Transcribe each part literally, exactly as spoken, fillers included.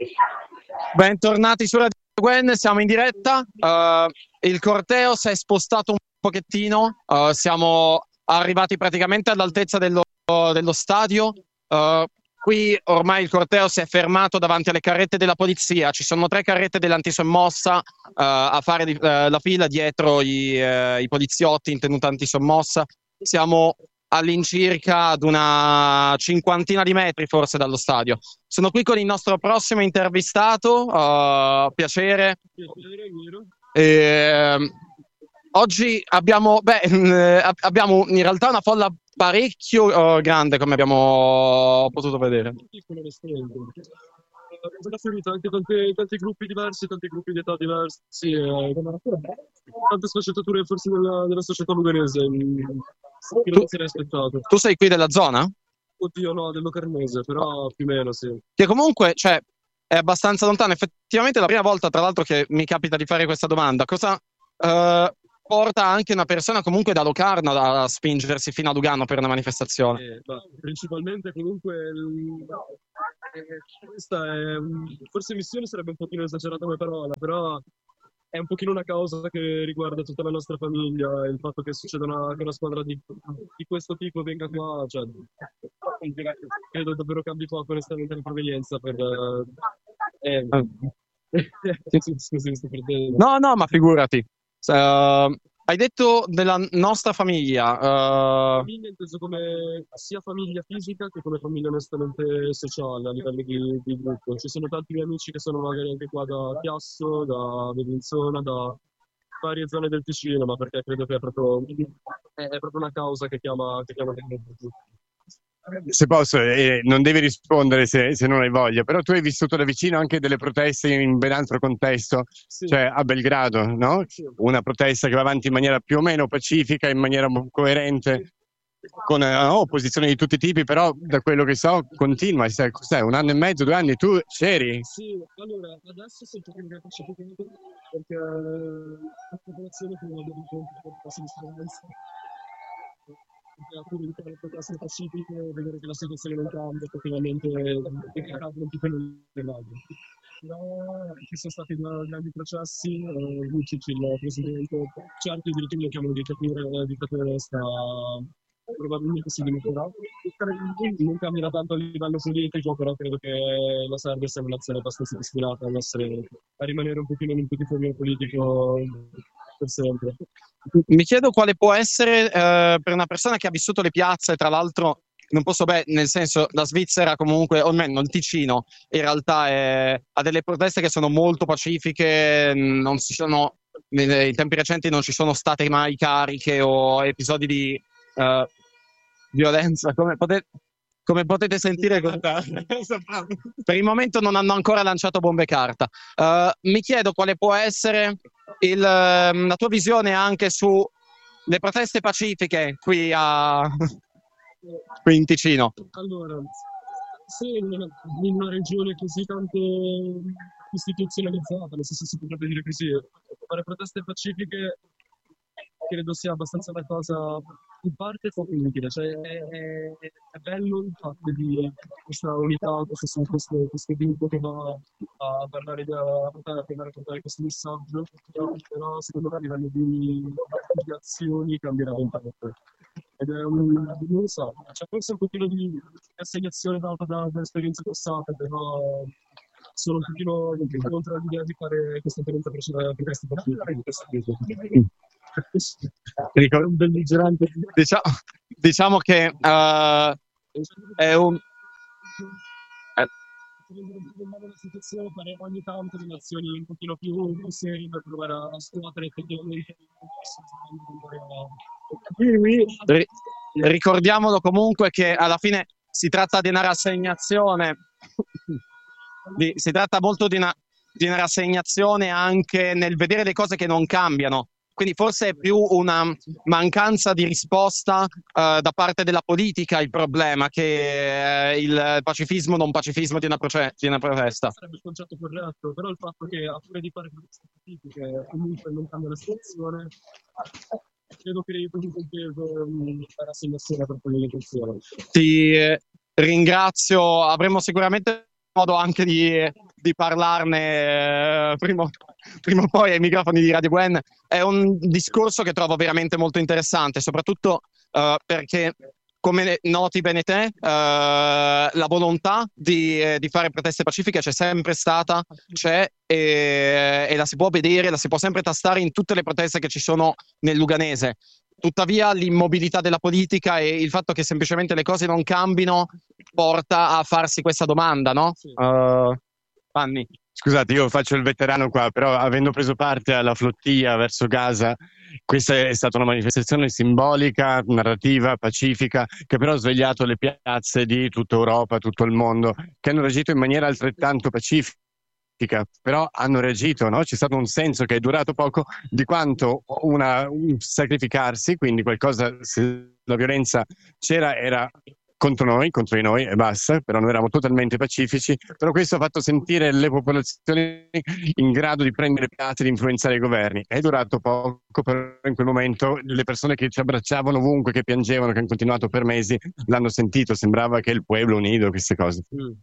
Bentornati su Radio Gwen, siamo in diretta. Uh, il corteo si è spostato un pochettino, uh, siamo arrivati praticamente all'altezza dello, dello stadio. Uh, qui ormai il corteo si è fermato davanti alle carrette della polizia. Ci sono tre carrette dell'antisommossa uh, a fare di, uh, la fila dietro i, uh, i poliziotti in tenuta antisommossa. Siamo all'incirca ad una cinquantina di metri forse dallo stadio. Sono qui con il nostro prossimo intervistato, uh, piacere. E, oggi abbiamo, beh, abbiamo in realtà una folla parecchio uh, grande, come abbiamo potuto vedere. È finito anche tanti, tanti gruppi diversi, tanti gruppi di età diversi, eh, tante sfaccettature forse della, della società luganese che non si era aspettato. Tu sei qui della zona? Oddio no, del Locarnese, però più o meno sì. Che comunque, cioè, è abbastanza lontano. Effettivamente è la prima volta, tra l'altro, che mi capita di fare questa domanda. Cosa uh, porta anche una persona comunque da Locarno a spingersi fino a Lugano per una manifestazione? Eh, bah, principalmente comunque il... eh, questa è forse missione sarebbe un pochino esagerata come parola, però è un pochino una causa che riguarda tutta la nostra famiglia, il fatto che succeda una, che una squadra di, di questo tipo venga qua, cioè, credo davvero cambi poco onestamente la provenienza per... Eh, eh. Scusi, mi sto perdendo. No, no, ma figurati. Uh, hai detto della nostra famiglia. Uh... Famiglia inteso come sia famiglia fisica che come famiglia onestamente sociale a livello di, di gruppo. Ci sono tanti miei amici che sono magari anche qua da Chiasso, da Bellinzona, da varie zone del Ticino, ma perché credo che è proprio, è, è proprio una causa che chiama, che chiama tutti. Se posso, eh, non devi rispondere se, se non hai voglia, però tu hai vissuto da vicino anche delle proteste in ben altro contesto, Sì. Cioè a Belgrado, no? Sì. Una protesta che va avanti in maniera più o meno pacifica, in maniera coerente, con eh, opposizioni di tutti i tipi, però da quello che so continua, sai, cos'è, un anno e mezzo, due anni, tu c'eri? Sì, allora adesso sto cercando di pacificamente perché la popolazione che non ha dovuto un po' di speranza. Appunto di fare le proteste pacifiche e vedere che la situazione non cambia, effettivamente accadono tutte le varie. Però ci sono stati due grandi processi, eh, Vučić, il presidente, certi addirittura lo chiamano dittatura, dittatura sta probabilmente si dimetterà. Non cambierà tanto a livello politico, però credo che la Serbia sia una nazione abbastanza destinata a, essere, a rimanere un pochino in un putifoglio politico per sempre. Mi chiedo quale può essere eh, per una persona che ha vissuto le piazze, tra l'altro non posso, beh, nel senso, la Svizzera comunque, o almeno il Ticino, in realtà è, ha delle proteste che sono molto pacifiche, non si sono, nei tempi recenti non ci sono state mai cariche o episodi di uh, violenza, come potete, come potete sentire, per il momento non hanno ancora lanciato bombe carta. Uh, mi chiedo quale può essere il, la tua visione anche su le proteste pacifiche qui a... qui in Ticino. Allora, se in una, in una regione così tanto istituzionalizzata, nel senso si potrebbe dire così, fare proteste pacifiche credo sia abbastanza una cosa in parte poco utile, cioè è, è, è bello il fatto di questa unità, questo, questo, questo gruppo che va a parlare da, a portare a portare questo messaggio, però secondo me a livello di, di azioni cambierà un po'. Ed è un, non lo so, c'è forse un pochino di assegnazione data da, dall'esperienza passata, però sono un pochino contro l'idea di fare questa esperienza per questi partiti. Un belligerante. Diciamo, diciamo che uh, è un... Eh. Una situazione fare ogni tanto delle azioni un pochino più, più serie per provare a scuotere effettivamente. Ricordiamolo comunque che alla fine si tratta di una rassegnazione, di, si tratta molto di una, di una rassegnazione anche nel vedere le cose che non cambiano. Quindi forse è più una mancanza di risposta uh, da parte della politica il problema che uh, il pacifismo non pacifismo di una, proce- di una protesta. Sarebbe il concetto corretto, però il fatto che a furia di fare queste politiche comunque non cambia la situazione, credo che comunque un peso la rassegnazione per quelle legislazioni. Ti ringrazio, avremo sicuramente modo anche di di parlarne eh, prima, prima o poi ai microfoni di Radio Gwen. È un discorso che trovo veramente molto interessante, soprattutto eh, perché, come noti bene te, eh, la volontà di, eh, di fare proteste pacifiche c'è sempre stata, c'è e, e la si può vedere, la si può sempre tastare in tutte le proteste che ci sono nel Luganese. Tuttavia l'immobilità della politica e il fatto che semplicemente le cose non cambino porta a farsi questa domanda, no? Sì. Uh, Fanny. Scusate, io faccio il veterano qua, però avendo preso parte alla flottia verso Gaza, questa è stata una manifestazione simbolica, narrativa, pacifica, che però ha svegliato le piazze di tutta Europa, tutto il mondo, che hanno reagito in maniera altrettanto pacifica, però hanno reagito, no? C'è stato un senso che è durato poco di quanto una, un sacrificarsi, quindi qualcosa, se la violenza c'era, era contro noi, contro di noi e basta, però noi eravamo totalmente pacifici, però questo ha fatto sentire le popolazioni in grado di prendere piazze e di influenzare i governi. È durato poco, però in quel momento le persone che ci abbracciavano ovunque, che piangevano, che hanno continuato per mesi, l'hanno sentito, sembrava che il pueblo unido, queste cose. Mm.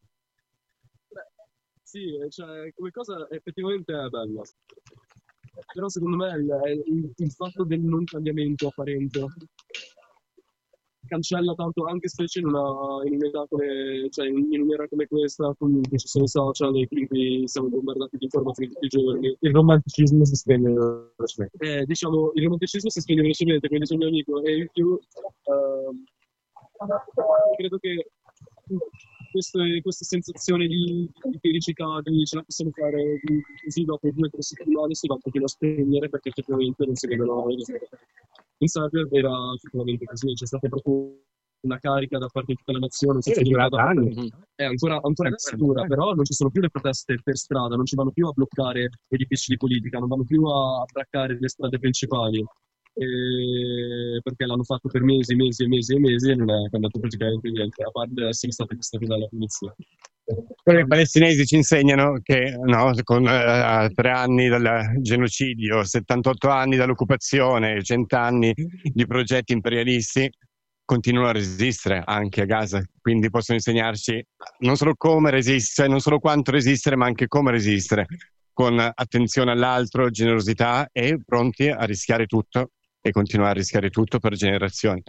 Sì, cioè, come cosa effettivamente è bella. Però secondo me il, il, il fatto del non cambiamento apparente cancella tanto, anche specie in una in un'età come, cioè in un'era come questa, comunque ci sono social e quindi siamo bombardati di informazioni tutti i giorni. Il romanticismo si spegne velocemente. Eh, diciamo, il romanticismo si spegne velocemente, come dice il mio amico, e in più ehm, credo che questo, questa sensazione di, di felicità, di ce la possiamo fare di, così dopo due o tre settimane si va un pochino a spegnere perché effettivamente non si vedono i risultati. In Serbia era effettivamente così, c'è stata proprio una carica da parte di tutta la nazione. Sì, è durata anni. È ancora, ancora adesso dura, però non ci sono più le proteste per strada, non ci vanno più a bloccare edifici di politica, non vanno più a braccare le strade principali. E perché l'hanno fatto per mesi, mesi e mesi e mesi e non è cambiato praticamente niente, a parte essere stati questi dalla polizia. Però i palestinesi ci insegnano che no, con eh, tre anni dal genocidio, settantotto anni dall'occupazione, cento anni di progetti imperialisti, continuano a resistere anche a Gaza. Quindi possono insegnarci non solo come resistere, non solo quanto resistere, ma anche come resistere, con attenzione all'altro, generosità e pronti a rischiare tutto e continuare a rischiare tutto per generazioni.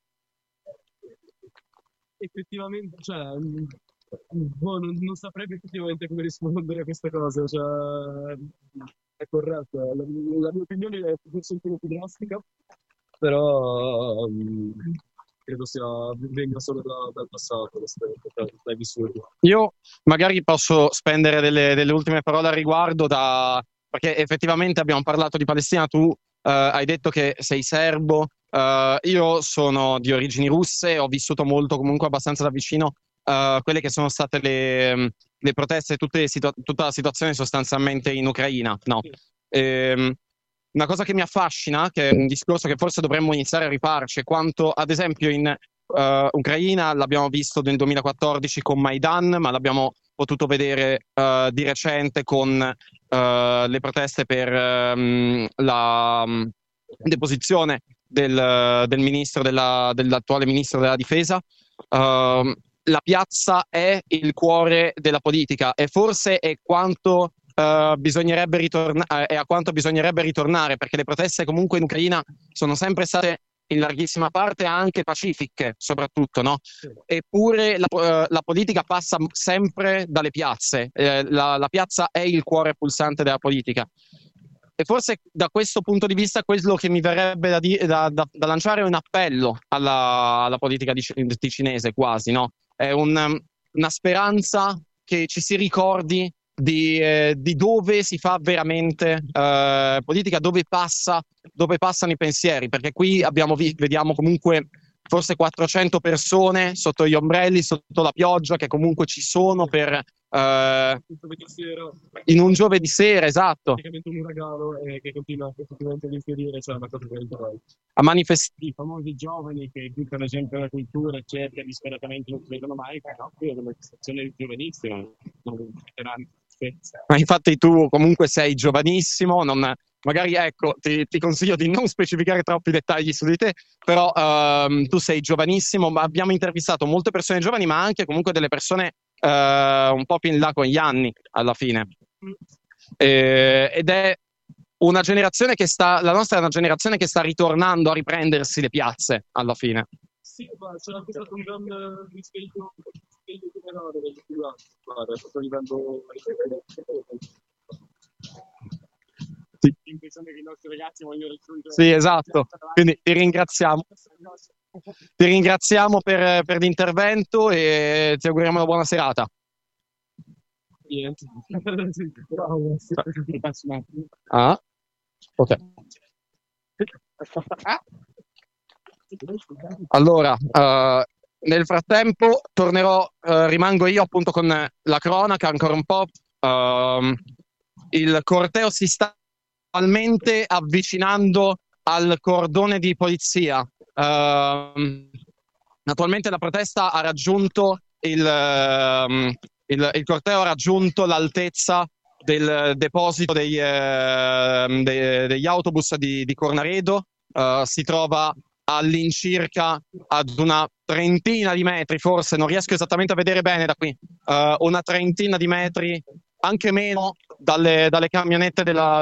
Effettivamente, cioè, boh, non, non saprei effettivamente come rispondere a questa cosa, cioè, è corretto, la, la mia opinione è forse un po' più drastica, però um, credo sia, venga solo da, dal passato, dai vissuti. Io magari posso spendere delle, delle ultime parole al riguardo, da, perché effettivamente abbiamo parlato di Palestina, tu Uh, hai detto che sei serbo, uh, io sono di origini russe, ho vissuto molto, comunque abbastanza da vicino, uh, quelle che sono state le, le proteste, tutte situa- tutta la situazione sostanzialmente in Ucraina. No. Ehm, una cosa che mi affascina, che è un discorso che forse dovremmo iniziare a rifarci, è quanto, ad esempio, in uh, Ucraina l'abbiamo visto nel duemilaquattordici con Maidan, ma l'abbiamo potuto vedere uh, di recente con Uh, le proteste per um, la um, deposizione del, del ministro della, dell'attuale ministro della difesa. Uh, la piazza è il cuore della politica e forse è quanto uh, bisognerebbe ritornare, è a quanto bisognerebbe ritornare, perché le proteste comunque in Ucraina sono sempre state in larghissima parte anche pacifiche, soprattutto, no? Sì. Eppure la, uh, la politica passa sempre dalle piazze, eh, la, la piazza è il cuore pulsante della politica. E forse da questo punto di vista quello che mi verrebbe da, di- da, da, da lanciare è un appello alla, alla politica di, di cinese, quasi, no? È un, una speranza che ci si ricordi di, eh, di dove si fa veramente eh, politica, dove passa, dove passano i pensieri, perché qui abbiamo vi- vediamo comunque forse quattrocento persone sotto gli ombrelli, sotto la pioggia, che comunque ci sono per eh, in un giovedì sera, esatto, praticamente un uragano e che continua effettivamente ad infierire, cioè una cosa veramente a manifestare. I famosi giovani che buttano sempre la cultura, eccetera, disperatamente non si vedono mai, no? Qui è una manifestazione giovanissima, non ma infatti tu comunque sei giovanissimo, non, magari ecco, ti, ti consiglio di non specificare troppi dettagli su di te, però ehm, tu sei giovanissimo, ma abbiamo intervistato molte persone giovani, ma anche comunque delle persone eh, un po' più in là con gli anni, alla fine. Eh, ed è una generazione che sta, la nostra è una generazione che sta ritornando a riprendersi le piazze, alla fine. Sì, ma c'è anche stato un gran risveglio, risveglio generale degli studenti, guarda, sto vivendo Sì. l'impressione che i nostri ragazzi vogliono raggiungere. Sì, esatto. Quindi ti ringraziamo. Ti ringraziamo per, per l'intervento e ti auguriamo una buona serata. niente. Bravo. Ah, ok. Allora, eh, nel frattempo tornerò, eh, rimango io appunto con la cronaca ancora un po'. Ehm, il corteo si sta finalmente avvicinando al cordone di polizia. Ehm, Naturalmente la protesta ha raggiunto il, ehm, il, il corteo ha raggiunto l'altezza del deposito dei, ehm, de- degli autobus di, di Cornaredo. Eh, si trova all'incirca ad una trentina di metri, forse non riesco esattamente a vedere bene da qui, eh, una trentina di metri, anche meno, dalle, dalle camionette della,